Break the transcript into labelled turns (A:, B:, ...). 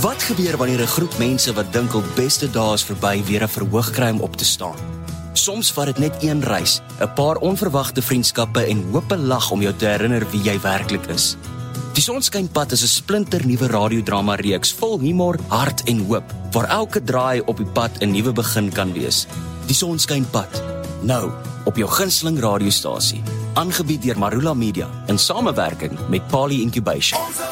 A: Wat gebeur wanneer 'n groep mense wat dink hul beste dae is verby weer 'n verhoog kry om op te staan? Soms vat dit net een reis, 'n paar onverwagte vriendskappe en hoop 'n lag om jou te herinner wie jy werklik is. Die Sonskynpad is 'n splinternuwe radiodrama reeks vol humor, hart en hoop, waar elke draai op die pad 'n nuwe begin kan wees. Die Sonskynpad, nou op jou gunsteling radiostasie, aangebied deur Marula Media in samewerking met Pali Incubation.